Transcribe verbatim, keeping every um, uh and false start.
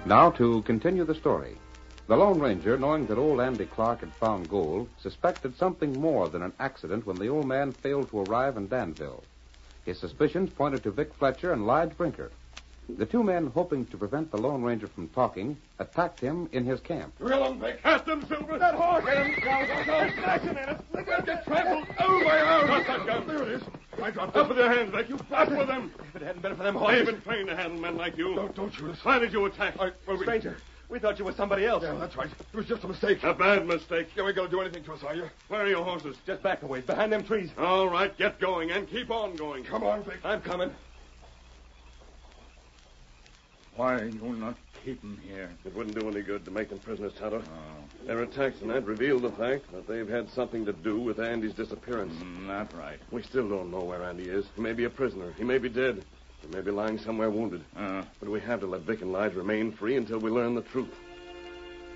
Now, to continue the story. The Lone Ranger, knowing that old Andy Clark had found gold, suspected something more than an accident when the old man failed to arrive in Danville. His suspicions pointed to Vic Fletcher and Lige Brinker. The two men, hoping to prevent the Lone Ranger from talking, attacked him in his camp. Drill him, Vic. Cast him, Silver. That horse. Get him. Go, go, go. Smashing at us. We're going to get trampled. Oh, my arm. Drop that gun. There it is. I dropped it. Up with your hands, Vic. You fought for them. If it hadn't been for them horses. They've been trained to handle men like you. Don't, don't shoot us. Why did you attack? I, well, we... Stranger, we thought you were somebody else. Yeah, that's right. It was just a mistake. A bad mistake. You ain't going to do anything to us, are you? Where are your horses? Just back a ways, behind them trees. All right, get going and keep on going. Come on, Vic. I'm coming. Why you not keep them here? It wouldn't do any good to make them prisoners, Tonto. Oh. Their attacks tonight reveal the fact that they've had something to do with Andy's disappearance. Mm, not right. We still don't know where Andy is. He may be a prisoner. He may be dead. He may be lying somewhere wounded. Uh. But we have to let Vic and Lige remain free until we learn the truth.